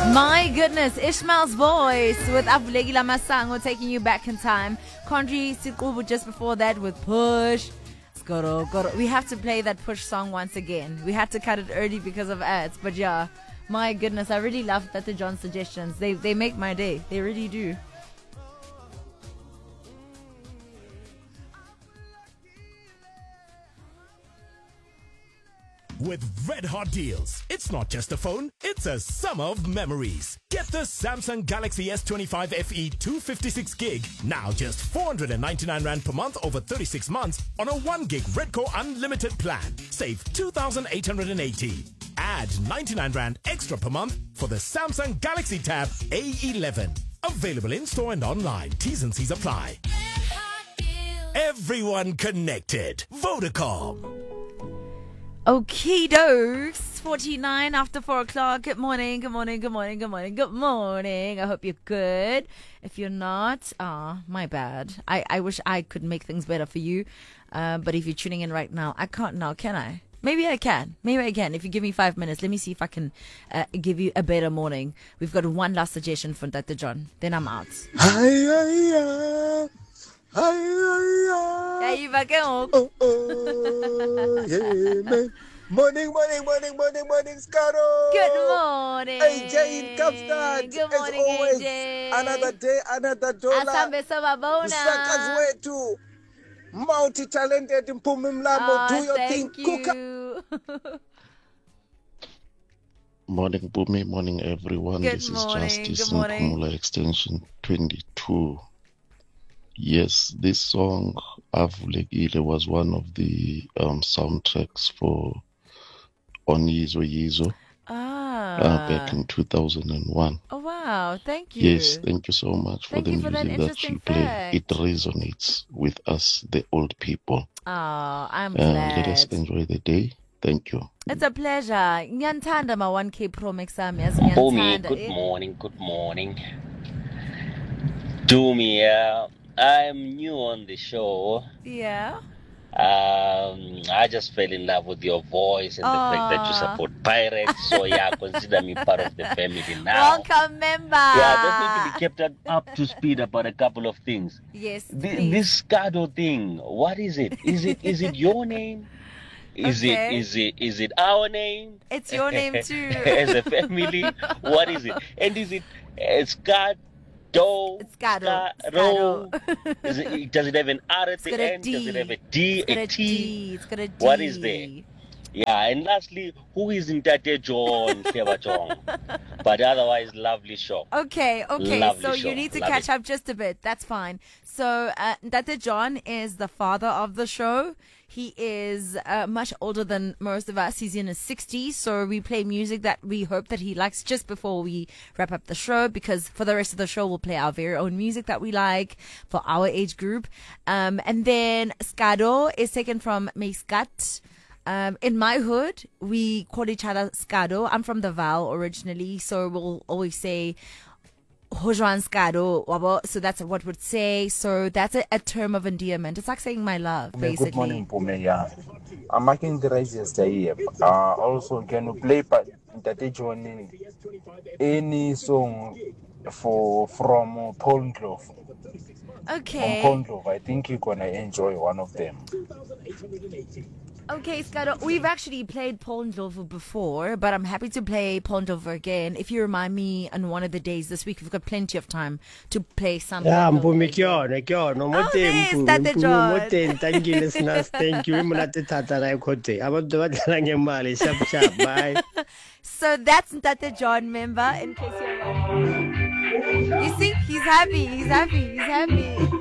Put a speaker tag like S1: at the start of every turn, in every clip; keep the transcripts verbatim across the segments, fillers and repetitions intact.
S1: My goodness, Ishmael's voice with Avulekile Masango taking you back in time. Kondri Sikubu just before that with Push. Skoro, skoro. We have to play that Push song once again. We had to cut it early because of ads, but yeah, my goodness, I really love that the John suggestions. They they make my day. They really do.
S2: With red hot deals, it's not just a phone, it's a summer of memories. Get the Samsung Galaxy S twenty-five F E two fifty-six gig, now just four hundred ninety-nine rand per month over thirty-six months on a one gig Redco unlimited plan. Save two thousand eight hundred eighty. Add ninety-nine rand extra per month for the Samsung Galaxy Tab A eleven. Available in store and online. T's and C's apply. Everyone connected. Vodacom.
S1: Okie dokes, forty-nine after four o'clock. Good morning, good morning, good morning, good morning, good morning. I hope you're good. If you're not, ah, my bad. I, I wish I could make things better for you. Uh, but if you're tuning in right now, I can't now, can I? Maybe I can. Maybe I can. If you give me five minutes, let me see if I can uh, give you a better morning. We've got one last suggestion for Doctor John. Then I'm out.
S3: Hi, hi, hi. Hi, hi,
S1: hi.
S3: Oh, oh, yeah, man. Morning, morning, morning, morning, morning, Skaro.
S1: Good morning.
S3: A J in Kapstad.
S1: Good morning,
S3: as always,
S1: A J.
S3: Another day, another dollar.
S1: Asambe Sababona.
S3: Usaka's way to multi-talented Mpumi Mlambo.
S1: Oh,
S3: do your
S1: thank
S3: thing.
S1: You.
S4: Morning, Bumi. Morning, everyone.
S1: Good
S4: this
S1: morning.
S4: is Justice
S1: Good morning.
S4: Nkumula Extension twenty-two. Yes, this song, Avulekile, was one of the um, soundtracks for Onizo Yizo
S1: ah.
S4: uh, back in two thousand one.
S1: Oh, wow. Thank you.
S4: Yes, thank you so much for
S1: thank
S4: the
S1: you for
S4: music
S1: that,
S4: that you play.
S1: fact.
S4: It resonates with us, the old people.
S1: Oh, I'm
S4: uh,
S1: glad.
S4: Let us enjoy the day. Thank you.
S1: It's a pleasure. Ngiyanthanda ma one K Pro Mix ami.
S5: Bumi, good morning, good morning. Do me, uh, I'm new on the show.
S1: Yeah.
S5: Um, I just fell in love with your voice and
S1: Aww.
S5: the fact that you support pirates. So yeah, consider me part of the family now.
S1: Welcome, member.
S5: Yeah, I just need to be kept up, up to speed about a couple of things.
S1: Yes,
S5: the,
S1: please.
S5: This Skado thing, what is it? Is it is it your name? Is
S1: okay.
S5: it is it is it our name?
S1: It's your name too.
S5: As a family, what is it? And is it uh, Skado?
S1: It's Skado.
S5: Skado. Is it, does it have an R at
S1: it's
S5: the end?
S1: D.
S5: Does it have a D?
S1: It's got
S5: a
S1: a
S5: T?
S1: D. It's got a D.
S5: What is there? Yeah, and lastly, who is in Tate John Chong? But otherwise, lovely show.
S1: Okay, okay.
S5: Lovely
S1: so
S5: show.
S1: you need to
S5: Love
S1: catch
S5: it.
S1: up just a bit. That's fine. So uh, Tate John is the father of the show. He is uh, much older than most of us. He's in his sixties. So we play music that we hope that he likes just before we wrap up the show, because for the rest of the show, we'll play our very own music that we like for our age group. Um, and then Skado is taken from Meiskat. Um, in my hood, we call each other Skado. I'm from the Val originally, so we'll always say Hojwan Skado, wabo. So that's what we'd say. So that's a, a term of endearment. It's like saying my love, basically.
S6: Good morning, Pume. Yeah, I'm making the register here. Uh, also, can you play Tate John any song for from Paul Glove?
S1: Okay.
S6: From Paul Glove, I think you're gonna enjoy one of them.
S1: Okay, Skado, we've actually played Paul Ndlovu before, but I'm happy to play Paul Ndlovu again. If you remind me on one of the days this week, we've got plenty of time to play some.
S7: Yeah, Mpumi kyona kyona
S1: Oh, there is Tate John.
S7: Mote thank you listeners, thank you. Imunate tata na ikote. Abantu badala ngemali sharp sharp. Bye.
S1: So that's Tate John, member, in case you're wondering. You see, he's happy, he's happy, he's happy.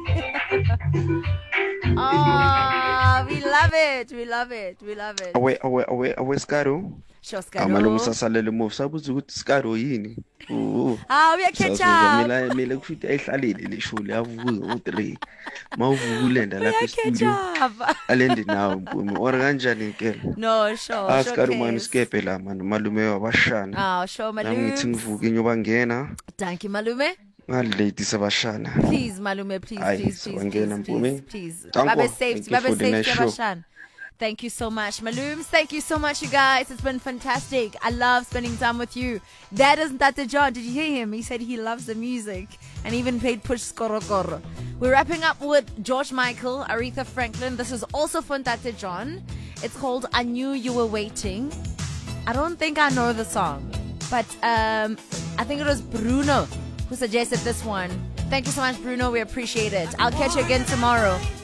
S1: Oh, we love it, we love it, we love it.
S8: Awe awe awe awe Skaro.
S1: Sure, Skaro.
S8: Amalungu sasalele move sabuza ukuthi Skaro yini. Oh.
S1: Ah, we are catch up.
S8: Mina mina kufithi ayihlalile leshuli avuke u three. Mawuvule nda lapha
S1: studio.
S8: Alende nawe Mpumi. Or kanjani ke?
S1: No, sure.
S8: Ah, Skaro man uskepe la man malume wabashana.
S1: Ah, sure, malume.
S8: Nami ngithi ngivuke nyoba ngena.
S1: Thank you, malume.
S8: Lady Sabashana.
S1: Please, Malume, please, please, please, please, please, please.
S8: Thank
S1: Babe
S8: you
S1: safe,
S8: for
S1: babe
S8: the
S1: safe,
S8: nice show.
S1: Sabashan. Thank you so much, Malooms. Thank you so much, you guys. It's been fantastic. I love spending time with you. That isn't that the John. Did you hear him? He said he loves the music and even played Push Skorokoro. We're wrapping up with George Michael, Aretha Franklin. This is also from Tate John. It's called I Knew You Were Waiting. I don't think I know the song, but um, I think it was Bruno who suggested this one. Thank you so much, Bruno. We appreciate it. I'll catch you again tomorrow.